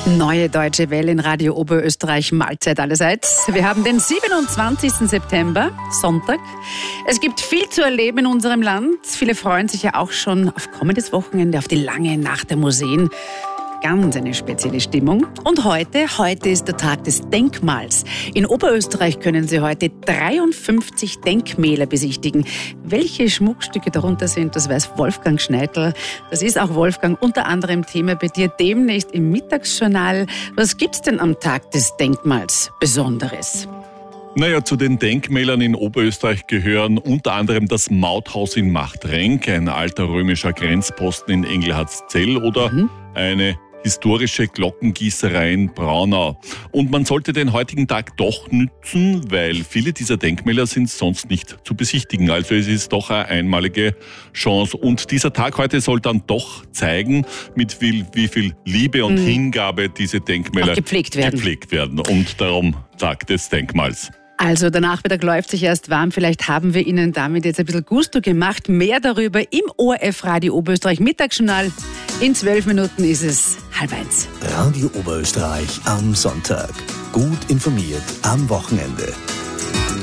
Neue Deutsche Welle in Radio Oberösterreich, Mahlzeit allerseits. Wir haben den 27. September, Sonntag. Es gibt viel zu erleben in unserem Land. Viele freuen sich ja auch schon auf kommendes Wochenende, auf die lange Nacht der Museen. Ganz eine spezielle Stimmung. Und heute ist der Tag des Denkmals. In Oberösterreich können Sie heute 53 Denkmäler besichtigen. Welche Schmuckstücke darunter sind, das weiß Wolfgang Schneidl. Das ist auch, Wolfgang, unter anderem Thema bei dir demnächst im Mittagsjournal. Was gibt's denn am Tag des Denkmals Besonderes? Naja, zu den Denkmälern in Oberösterreich gehören unter anderem das Mauthaus in Machtrenk, ein alter römischer Grenzposten in Engelhartszell oder eine historische Glockengießerei in Braunau. Und man sollte den heutigen Tag doch nützen, weil viele dieser Denkmäler sind sonst nicht zu besichtigen. Also es ist doch eine einmalige Chance. Und dieser Tag heute soll dann doch zeigen, mit wie viel Liebe und Hingabe diese Denkmäler gepflegt werden. Und darum Tag des Denkmals. Also der Nachmittag läuft sich erst warm. Vielleicht haben wir Ihnen damit jetzt ein bisschen Gusto gemacht. Mehr darüber im ORF Radio Oberösterreich Mittagsjournal. In 12 Minuten ist es 12:30. Radio Oberösterreich am Sonntag. Gut informiert am Wochenende.